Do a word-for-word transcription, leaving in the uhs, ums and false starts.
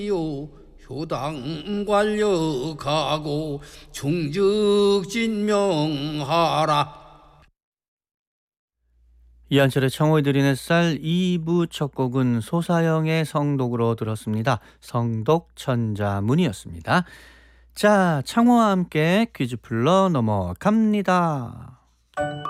요 효당 관려가고 중적진명하라. 이한철의 청호에 드리는 쌀 이 부 첫 곡은 소사영의 성독으로 들었습니다. 성독 천자문이었습니다. 자, 창호와 함께 퀴즈 풀러 넘어갑니다.